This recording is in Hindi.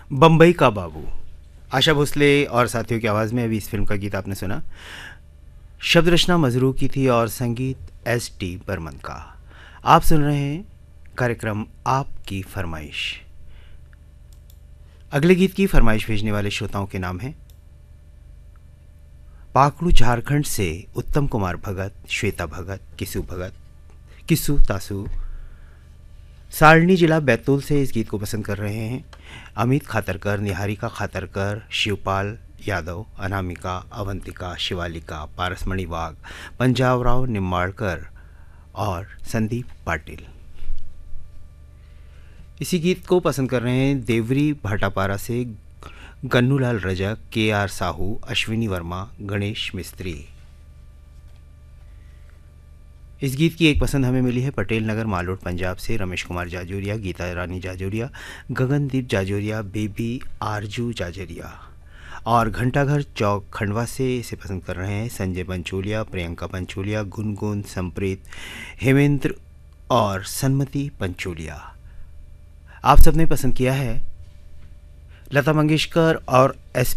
बम्बई का बाबू। आशा भोसले और साथियों की आवाज़ में अभी इस फिल्म का गीत आपने सुना। शब्द रचना मजरू की थी और संगीत एस टी बर्मन का। आप सुन रहे हैं कार्यक्रम आपकी फरमाइश। अगले गीत की फरमाइश भेजने वाले श्रोताओं के नाम हैं पाकड़ू झारखंड से उत्तम कुमार भगत, श्वेता भगत, किसु तासु। सारणी जिला बैतूल से इस गीत को पसंद कर रहे हैं अमित खातरकर, निहारिका खातरकर, शिवपाल यादव, अनामिका, अवंतिका, शिवालिका, पारसमणि वाघ, पंजाबराव निम्बाड़कर और संदीप पाटिल। इसी गीत को पसंद कर रहे हैं देवरी भाटापारा से गन्नूलाल रजक, के आर साहू, अश्विनी वर्मा, गणेश मिस्त्री। इस गीत की एक पसंद हमें मिली है पटेल नगर मालोड पंजाब से रमेश कुमार जाजोरिया, गीता रानी जाजोरिया, गगनदीप जाजोरिया, बेबी आरजू जाजोरिया। और घंटाघर चौक खंडवा से इसे पसंद कर रहे हैं संजय पंचोलिया, प्रियंका पंचोलिया, गुनगुन, संप्रीत, हेमेंद्र और सन्मति पंचोलिया। आप सबने पसंद किया है लता मंगेशकर और एस